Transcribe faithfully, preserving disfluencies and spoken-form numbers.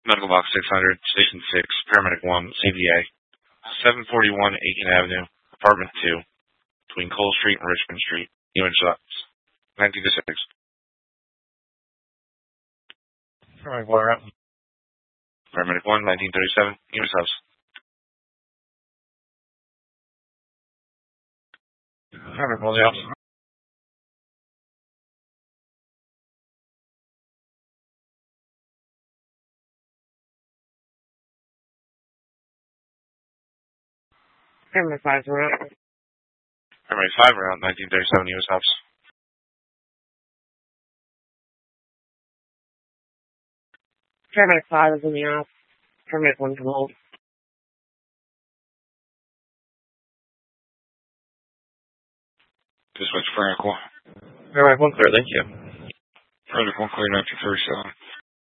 Medical Box six hundred, Station six, Paramedic one, C V A. seven forty-one Aiken Avenue, Apartment two, between Cole Street and Richmond Street. Unit shots. nineteen to six. Paramedic one out. Paramedic one, nineteen thirty-seven. Unit house. Paramedic one out. Paramedic five around. Paramedic five around, nineteen thirty-seven. Unit house. Paramedic five is in the off. Paramedic one can hold. Dispatch Paramedic one. Paramedic one clear, thank you. Paramedic one clear, nineteen thirty-seven.